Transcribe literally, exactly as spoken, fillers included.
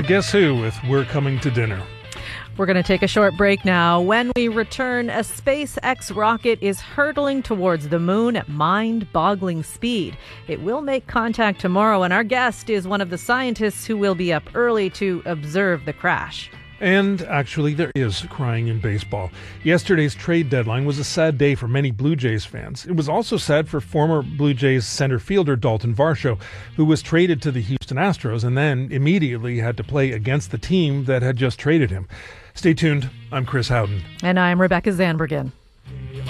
to Guess Who with We're Coming to Dinner. We're going to take a short break now. When we return, a SpaceX rocket is hurtling towards the moon at mind-boggling speed. It will make contact tomorrow, and our guest is one of the scientists who will be up early to observe the crash. And actually, there is crying in baseball. Yesterday's trade deadline was a sad day for many Blue Jays fans. It was also sad for former Blue Jays center fielder Dalton Varsho, who was traded to the Houston Astros and then immediately had to play against the team that had just traded him. Stay tuned. I'm Chris Howden. And I'm Rebecca Zandbergen.